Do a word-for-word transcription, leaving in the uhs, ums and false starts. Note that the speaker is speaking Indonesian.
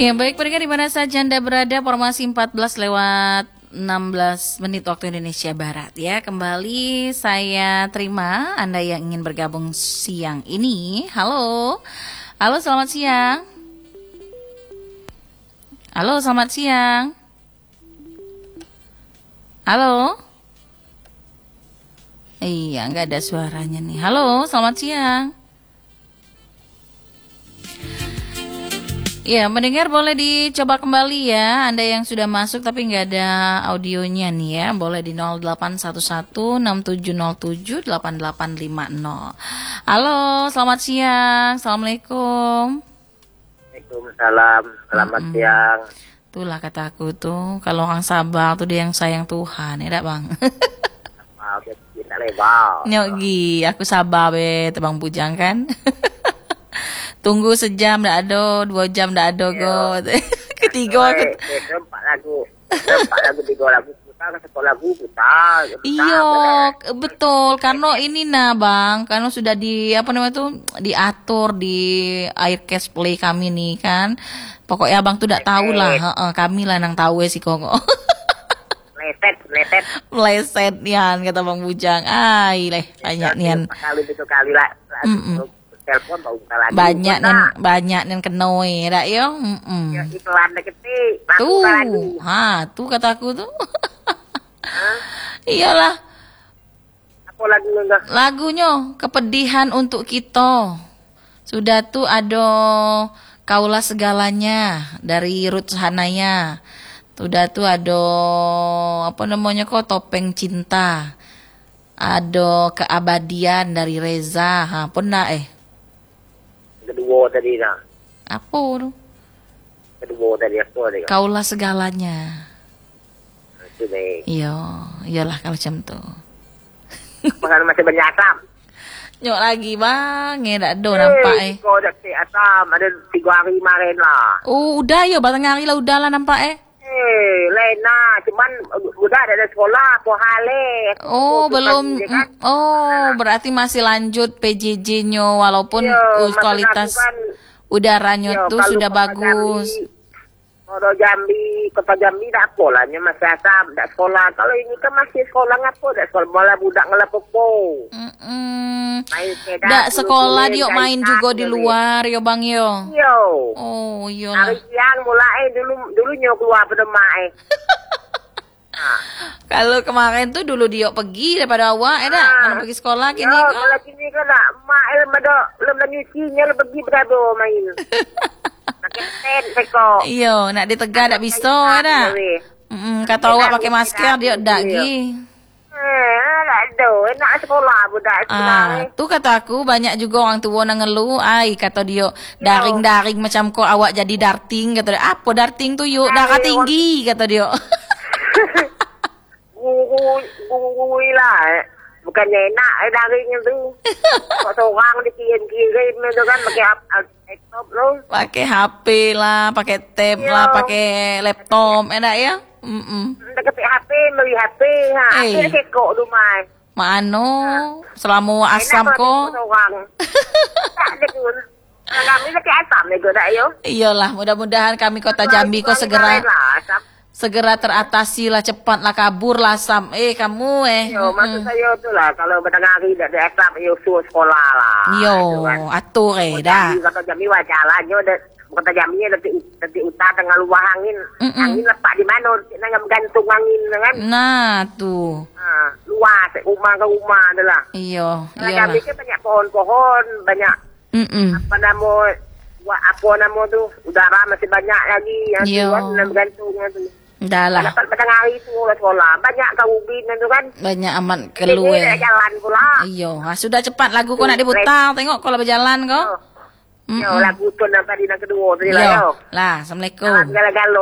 Ya baik pendengar di mana saja Anda berada, formasi empat belas lewat enam belas menit waktu Indonesia Barat ya. Kembali saya terima Anda yang ingin bergabung siang ini. Halo. Halo, selamat siang. Halo, selamat siang. Halo. Iya, nggak ada suaranya nih. Halo, selamat siang. Ya, mendengar boleh dicoba kembali ya. Anda yang sudah masuk tapi nggak ada audionya nih ya, boleh di nol delapan satu satu enam tujuh nol tujuh delapan delapan lima nol. Halo, selamat siang. Assalamualaikum. Waalaikumsalam. Selamat mm-hmm. siang. Itulah kataku tuh, kalau orang sabar tuh dia yang sayang Tuhan, ya tak bang? Nyogi, aku sabar be, tebang bujang kan? Tunggu sejam dah ada, dua jam dah ada go. Ketiga aku. Empat lagu, empat lagu, tiga lagu, putar, satu lagu putar. Iya, betul. Karena ini nah bang, karena sudah di apa namanya tuh diatur di Aircast Play kami nih kan. Pokoknya abang tuh tidak tahu lah, kami lah yang tahu sih kok. Meleset, meleset. Meleset nian kata Bang Bujang. Ai leh banyak nian. Kali itu kali lah. Telepon bau lagi. Banyak nian, banyak nian kenoi dak yo. Heeh. Ya iklan kecil. Tuh. Ha, tuh kataku tuh. Iyalah. Apa lagunya enggak? Lagunya Kepedihan Untuk Kita. Sudah tuh ada Kaulah Segalanya dari Ruth Hanaya. Sudah tuh ada apa namanya kok Topeng Cinta. Ada Keabadian dari Reza. Ha, pernah eh. Kedua tadi nah. Apa tu? Kedua tadi apa tadi? Kaulah Segalanya. Itu deh. Iya, iyalah kalau macam tu. Makan masih banyak asam. Nyok lagi bang, ya tak ada nampak eh. Kau dah si asam, ada tiga hari kemarin lah. Oh, udah ya, batang hari lah udah lah nampak eh. Eh, lain lah. Cuman udah ada sekolah, pohale. Oh, belum. Kan? Oh, berarti masih lanjut P J J-nya walaupun yo, kualitas kan, udaranya yo, tuh sudah bagus. Kalau Jambi, kota Jambi tak apa lah, masih asam, tak sekolah. Kalau ini kan masih sekolah ngapa, tak sekolah malah budak ngelapopo. Mm tak sekolah dia main juga di luar, yo bang yo. Yo. Oh, iya. Hari siang mulai dulu dulunya keluar pada mai. Kalau kemarin tuh dulu dia pergi daripada awak, eh dah, kalau pergi sekolah kini. Yo, kalau kini kan nak mak ilmu dah, lem nyucinya le pergi berado main. Pakai tent seko. Iyo, nak ditegar tak bisa, eh dah. Mm, kata awak pakai masker dia dak gi. Eh, tak ada, nak sekolah budak sekolah. Ah, tu kata aku banyak juga orang tua nang ngeluh, ai kata dia daring-daring macam kau awak jadi darting kata dia. Apa darting tu yuk darah tinggi kata dia. Gui lah. Bukannya enak daring itu. Kok seorang dikirim-kirim itu kan pakai laptop lo. Pakai H P lah, pakai tab lah, pakai laptop, enak ya? Mm-mm. Dekat H P, beli H P, ha. H P kekok rumah. Mano, selama asam ko. Tak ada pun. Kami lagi asam nego dak yo. Iyalah, mudah-mudahan kami Kota Jambi kok segera segera teratasi lah, cepat lah kabur lah asam. Eh kamu eh. Yo, maksud saya tu lah kalau batang hari dak ada asam yo suruh sekolah lah. Yo, atur eh dah. Kota Jambi wajalan yo Kota Jambi nanti nanti utara tengah luar angin. Mm-mm. Angin lepak di mana? Nak gantung angin kan? Nah, tuh. Ha, luar rumah ke rumah adalah. Iyo, iya. Jambi kan banyak pohon-pohon, banyak. Mm-mm. Apa nama buat apa nama tu? Udara masih banyak lagi yang tu kan nak gantung tu. Dah lah. Dapat batang hari tu sekolah. Banyak kau ubin tu kan? Banyak amat keluar. Ini jalan pula. Iyo, ha, sudah cepat lagu kau nak diputar. Tengok kalau berjalan kau. Yo, lagu tu nampak di yang kedua tadi lah yo. Lah, Assalamualaikum.